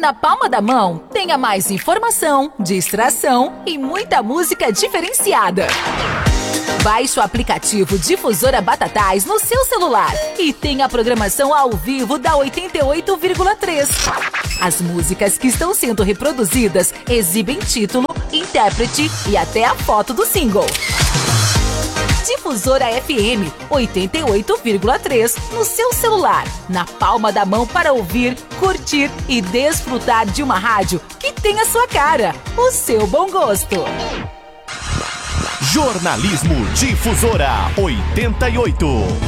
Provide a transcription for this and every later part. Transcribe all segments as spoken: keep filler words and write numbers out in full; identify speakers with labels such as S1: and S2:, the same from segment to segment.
S1: Na palma da mão, tenha mais informação, distração e muita música diferenciada. Baixe o aplicativo Difusora Batatais no seu celular e tenha a programação ao vivo da oitenta e oito vírgula três. As músicas que estão sendo reproduzidas exibem título, intérprete e até a foto do single. Difusora F M oitenta e oito vírgula três no seu celular, na palma da mão para ouvir, curtir e desfrutar de uma rádio que tem a sua cara, o seu bom gosto.
S2: Jornalismo Difusora oitenta e oito.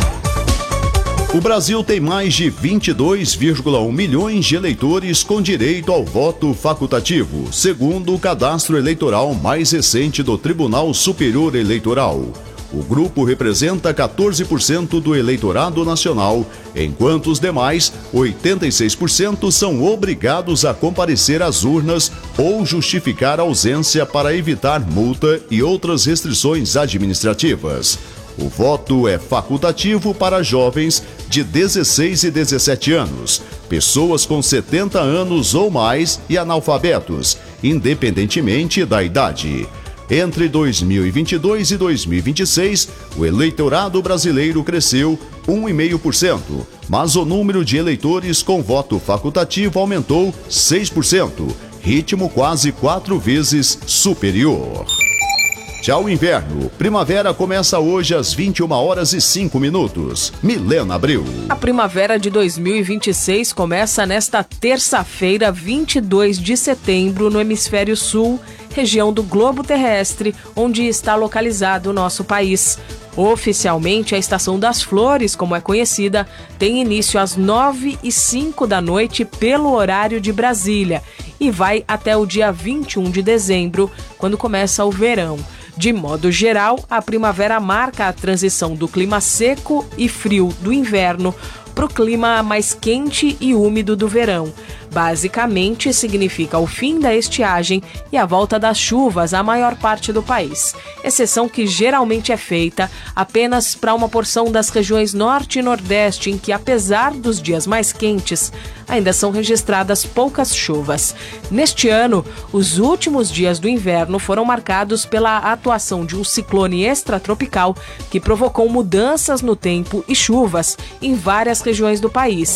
S3: O Brasil tem mais de vinte e dois vírgula um milhões de eleitores com direito ao voto facultativo, segundo o cadastro eleitoral mais recente do Tribunal Superior Eleitoral. O grupo representa quatorze por cento do eleitorado nacional, enquanto os demais, oitenta e seis por cento, são obrigados a comparecer às urnas ou justificar ausência para evitar multa e outras restrições administrativas. O voto é facultativo para jovens de dezesseis e dezessete anos, pessoas com setenta anos ou mais e analfabetos, independentemente da idade. Entre dois mil e vinte e dois e dois mil e vinte e seis, o eleitorado brasileiro cresceu um vírgula cinco por cento, mas o número de eleitores com voto facultativo aumentou seis por cento, ritmo quase quatro vezes superior. Tchau inverno. Primavera começa hoje às vinte e uma horas e cinco minutos. Milena Abreu.
S4: A primavera de dois mil e vinte e seis começa nesta terça-feira, vinte e dois de setembro, no hemisfério sul, região do globo terrestre, onde está localizado o nosso país. Oficialmente, a Estação das Flores, como é conhecida, tem início às nove e cinco da noite pelo horário de Brasília e vai até o dia vinte e um de dezembro, quando começa o verão. De modo geral, a primavera marca a transição do clima seco e frio do inverno para o clima mais quente e úmido do verão. Basicamente, significa o fim da estiagem e a volta das chuvas à maior parte do país, exceção que geralmente é feita apenas para uma porção das regiões norte e nordeste, em que, apesar dos dias mais quentes, ainda são registradas poucas chuvas. Neste ano, os últimos dias do inverno foram marcados pela atuação de um ciclone extratropical que provocou mudanças no tempo e chuvas em várias regiões do país.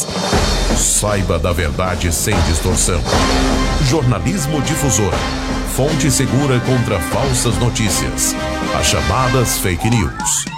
S2: Saiba da verdade sem distorção. Jornalismo Difusora. Fonte segura contra falsas notícias. As chamadas fake news.